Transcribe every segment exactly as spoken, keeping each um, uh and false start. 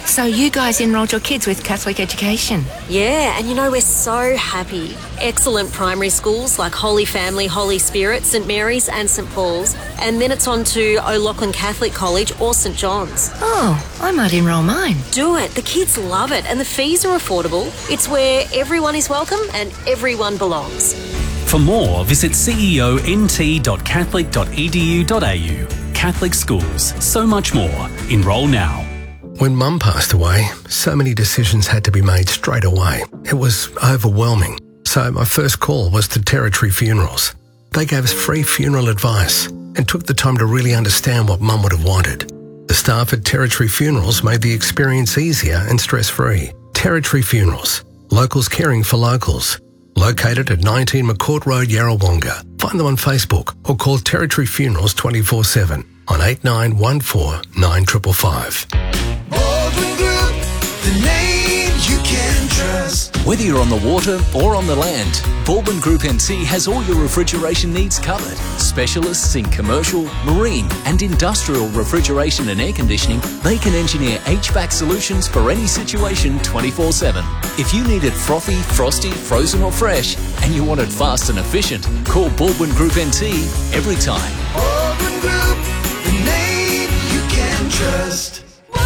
So you guys enrolled your kids with Catholic education? Yeah, and you know, we're so happy. Excellent primary schools like Holy Family, Holy Spirit, St Mary's and St Paul's. And then it's on to O'Loughlin Catholic College or St John's. Oh, I might enrol mine. Do it. The kids love it and the fees are affordable. It's where everyone is welcome and everyone belongs. For more, visit c e o n t dot catholic dot e d u dot a u. Catholic schools, so much more. Enrol now. When Mum passed away, so many decisions had to be made straight away. It was overwhelming. So my first call was to Territory Funerals. They gave us free funeral advice and took the time to really understand what Mum would have wanted. The staff at Territory Funerals made the experience easier and stress-free. Territory Funerals, locals caring for locals. Located at nineteen McCourt Road, Yarrawonga. Find them on Facebook or call Territory Funerals twenty-four seven on eight nine one four nine five five five. Baldwin Group, the name you can trust. Whether you're on the water or on the land, Baldwin Group N T has all your refrigeration needs covered. Specialists in commercial, marine and industrial refrigeration and air conditioning, they can engineer H V A C solutions for any situation twenty-four seven. If you need it frothy, frosty, frozen or fresh, and you want it fast and efficient, call Baldwin Group N T every time. Baldwin Group, the name you can trust.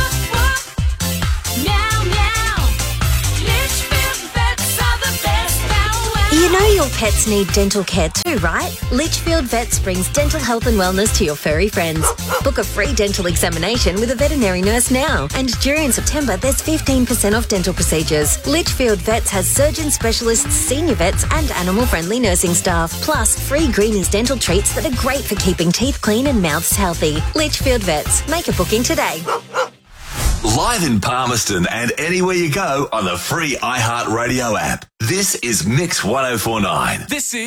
You know your pets need dental care too, right? Litchfield Vets brings dental health and wellness to your furry friends. Book a free dental examination with a veterinary nurse now. And during September, there's fifteen percent off dental procedures. Litchfield Vets has surgeon specialists, senior vets and animal-friendly nursing staff. Plus, free Greenies dental treats that are great for keeping teeth clean and mouths healthy. Litchfield Vets. Make a booking today. Live in Palmerston and anywhere you go on the free iHeartRadio app. This is Mix one oh four point nine. This is